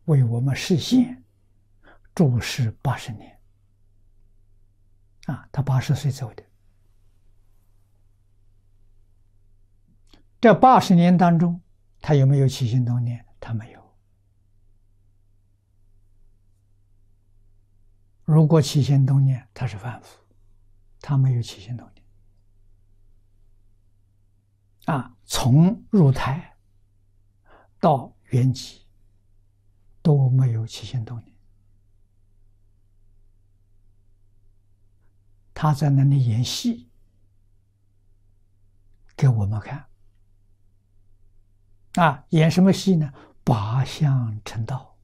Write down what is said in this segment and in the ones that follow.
为我们实现住世80年。他80岁走的。这80年当中，他有没有起心动念？他没有。如果起心动念，他是凡夫，他没有起心动念。从入胎到圆寂都没有起心动念。他在那里演戏给我们看。演什么戏呢？八相成道。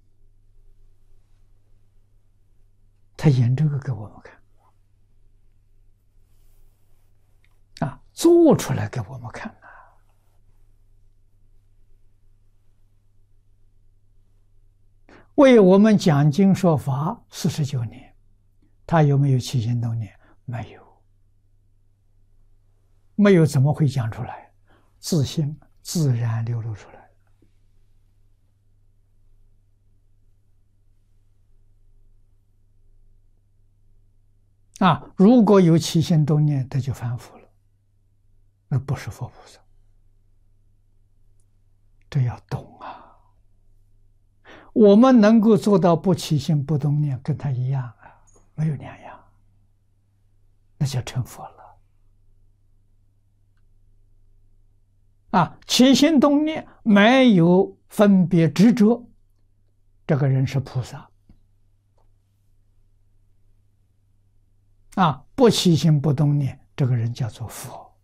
他演这个给我们看。做出来给我们看。为我们讲经说法49年，他有没有起心动念？没有。没有怎么会讲出来？自信自然流露出来。如果有起心动念，这就凡夫了，那不是佛菩萨。这要懂啊！我们能够做到不起心不动念，跟他一样没有两样，那叫成佛了。起心动念没有分别执着，这个人是菩萨。不起心不动念，这个人叫做佛。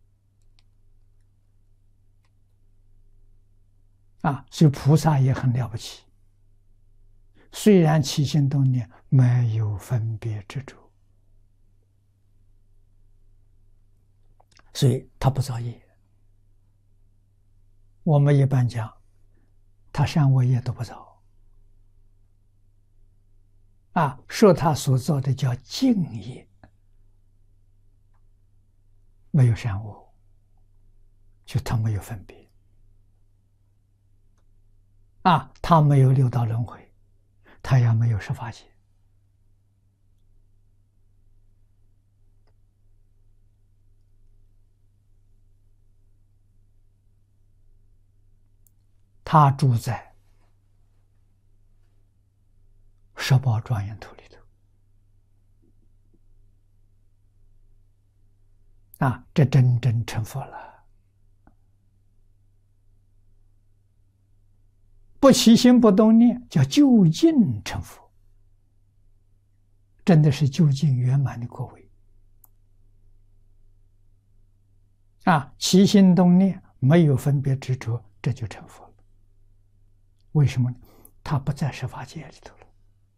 所以菩萨也很了不起。虽然起心动念没有分别执着，所以他不造业。我们一般讲，他善恶业都不造。说他所造的叫净业，没有善恶，就他没有分别。他没有六道轮回，他也没有十法界。他住在十宝庄严土里头。这真正成佛了。不起心不动念，叫究竟成佛，真的是究竟圆满的果位。起心动念没有分别执着，这就成佛了。为什么呢？他不在十法界里头了。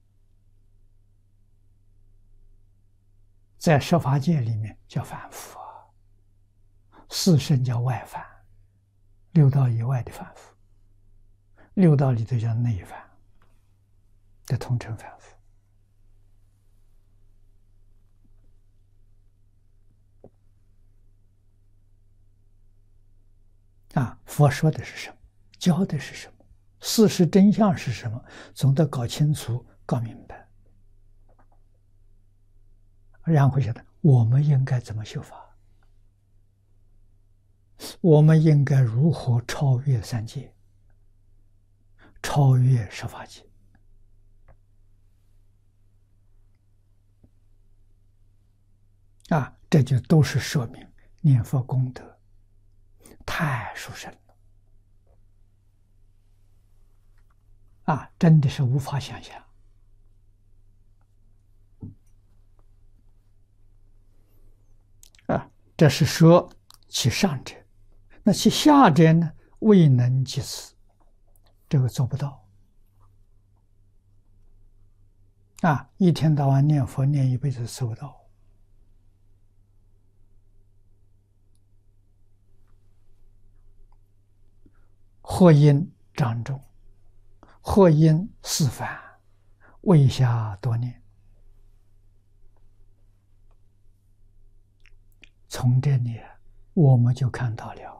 在十法界里面叫凡夫四圣叫外凡，六道以外的凡夫。六道里头叫内凡，这统称凡夫。佛说的是什么？教的是什么？事实真相是什么？总得搞清楚、搞明白，然后晓得我们应该怎么修法，我们应该如何超越三界，超越十法界。这就都是说明念佛功德太殊胜了，真的是无法想象。这是说其上者，那其下者呢？未能及此，这个做不到。一天到晚念佛念一辈子做不到。或因障重，或因思烦，未下多念。从这里我们就看到了